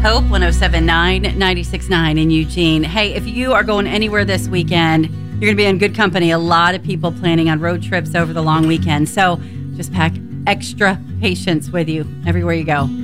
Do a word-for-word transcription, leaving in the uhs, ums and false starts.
Hope one oh seven point nine, ninety-six point nine in Eugene. Hey, if you are going anywhere this weekend, you're going to be in good company. A lot of people planning on road trips over the long weekend. So just pack extra patience with you everywhere you go.